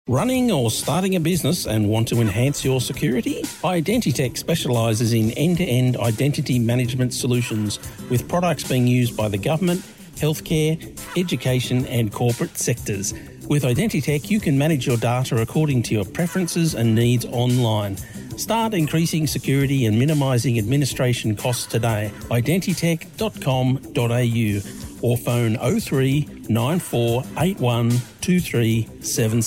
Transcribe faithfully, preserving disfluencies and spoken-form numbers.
Running or starting a business and want to enhance your security? Identitech specialises in end-to-end identity management solutions with products being used by the government, healthcare, education and corporate sectors. With Identitech, you can manage your data according to your preferences and needs online. Start increasing security and minimising administration costs today. identitech dot com dot a u or phone oh three nine four eight one two three seven